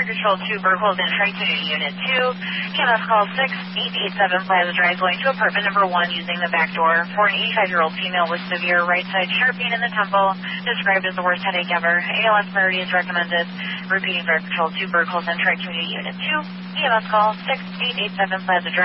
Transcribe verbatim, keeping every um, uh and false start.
Control two, Burgholz and Tri-Community Unit two. E M S call six eight eight seven Plaza Drive going to apartment number one using the back door for an eighty-five-year-old female with severe right side sharp pain in the temple, described as the worst headache ever. A L S priority is recommended. Repeating, Fire Control two, Burgholz and Tri-Community Unit two. E M S call six eight eight seven Plaza Drive.